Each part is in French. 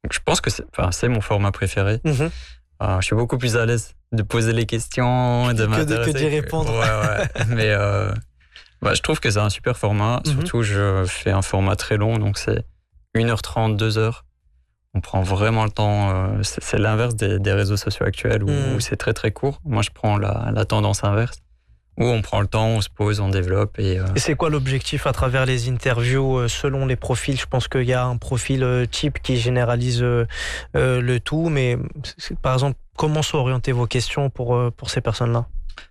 Je pense que c'est mon format préféré. Je suis beaucoup plus à l'aise de poser les questions, de m'intéresser. Que d'y répondre. Ouais. Mais je trouve que c'est un super format. Surtout, je fais un format très long, donc c'est 1h30, 2h. On prend vraiment le temps. C'est l'inverse des réseaux sociaux actuels où c'est très très court. Moi, je prends la tendance inverse, où on prend le temps, on se pose, on développe. Et c'est quoi l'objectif à travers les interviews selon les profils? Je pense qu'il y a un profil type qui généralise le tout, mais par exemple, comment sont orientées vos questions pour ces personnes-là?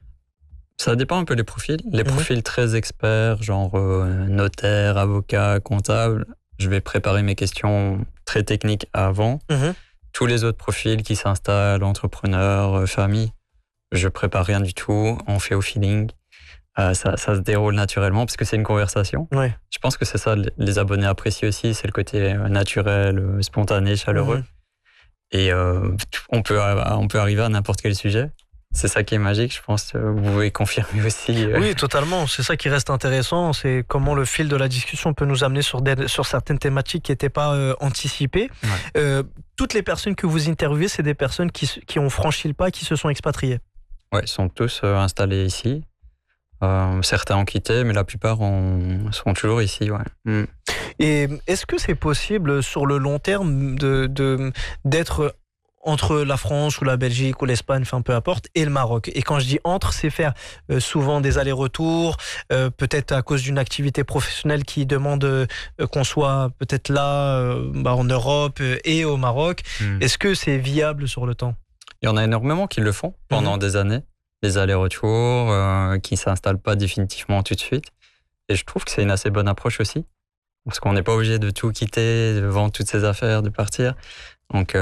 Ça dépend un peu des profils. Les profils très experts, genre notaire, avocat, comptable, je vais préparer mes questions très techniques avant. Tous les autres profils qui s'installent, entrepreneurs, famille, je prépare rien du tout, on fait au feeling. Ça se déroule naturellement parce que c'est une conversation. Je pense que c'est ça, les abonnés apprécient aussi, c'est le côté naturel, spontané, chaleureux. Et on peut arriver à n'importe quel sujet. C'est ça qui est magique, je pense que vous pouvez confirmer aussi. Oui, totalement. C'est ça qui reste intéressant. C'est comment le fil de la discussion peut nous amener sur certaines thématiques qui n'étaient pas anticipées. Toutes les personnes que vous interviewez, c'est des personnes qui ont franchi le pas, qui se sont expatriées. Oui, ils sont tous installés ici. Certains ont quitté, mais la plupart sont toujours ici. Et est-ce que c'est possible sur le long terme d'être entre la France ou la Belgique ou l'Espagne, enfin peu importe, et le Maroc? Et quand je dis entre, c'est faire souvent des allers-retours, peut-être à cause d'une activité professionnelle qui demande qu'on soit peut-être là en Europe et au Maroc. Est-ce que c'est viable sur le temps? Il y en a énormément qui le font pendant des années, des allers-retours, qui ne s'installent pas définitivement tout de suite. Et je trouve que c'est une assez bonne approche aussi, parce qu'on n'est pas obligé de tout quitter, de vendre toutes ses affaires, de partir. Donc,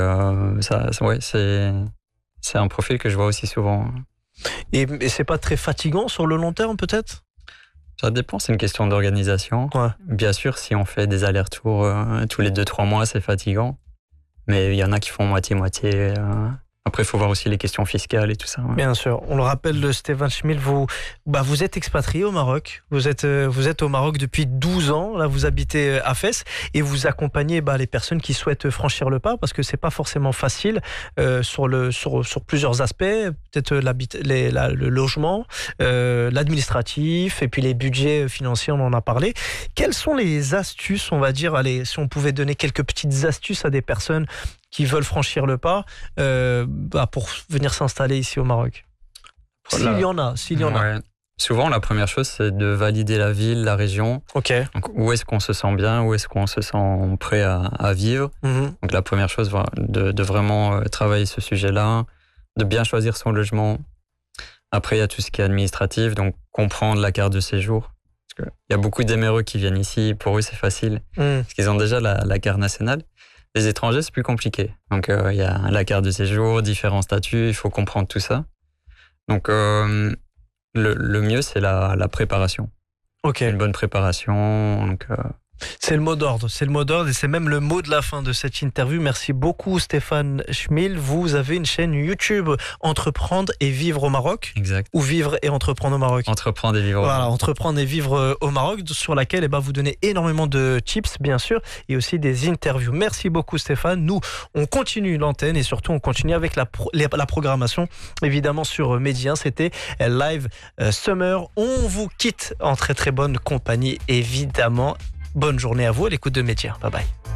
c'est un profil que je vois aussi souvent. Et c'est pas très fatigant sur le long terme, peut-être? Ça dépend, c'est une question d'organisation. Bien sûr, si on fait des allers-retours tous les 2-3 mois, c'est fatigant. Mais il y en a qui font moitié-moitié. Après, il faut voir aussi les questions fiscales et tout ça. Bien sûr. On le rappelle, Stéphane Schmil, vous êtes expatrié au Maroc. Vous êtes au Maroc depuis 12 ans. Là, vous habitez à Fès et vous accompagnez les personnes qui souhaitent franchir le pas, parce que c'est pas forcément facile sur plusieurs aspects. Peut-être le logement, l'administratif et puis les budgets financiers, on en a parlé. Quelles sont les astuces, on va dire, si on pouvait donner quelques petites astuces à des personnes qui veulent franchir le pas pour venir s'installer ici au Maroc? S'il y en a. Souvent, la première chose, c'est de valider la ville, la région. Donc, où est-ce qu'on se sent bien, où est-ce qu'on se sent prêt à vivre. Donc la première chose, de vraiment travailler ce sujet-là, de bien choisir son logement. Après, il y a tout ce qui est administratif, donc comprendre la carte de séjour. Parce qu'il y a beaucoup d'éméreux qui viennent ici, pour eux c'est facile, parce qu'ils ont déjà la carte nationale. Les étrangers, c'est plus compliqué. Donc, il y a la carte de séjour, différents statuts, il faut comprendre tout ça. Donc, le mieux, c'est la préparation. Une bonne préparation. Donc, c'est le mot d'ordre. Et c'est même le mot de la fin de cette interview. Merci beaucoup, Stéphane Schmil. Vous avez une chaîne YouTube, Entreprendre et vivre au Maroc. Exact. Ou Vivre et entreprendre au Maroc. Entreprendre et vivre au Maroc. Voilà, Entreprendre et vivre au Maroc, sur laquelle vous donnez énormément de tips, bien sûr, et aussi des interviews. Merci beaucoup, Stéphane. Nous, on continue l'antenne et surtout, on continue avec la programmation, évidemment, sur Média. C'était Live Summer. On vous quitte en très très bonne compagnie, évidemment. Bonne journée à vous à l'écoute de Média. Bye bye.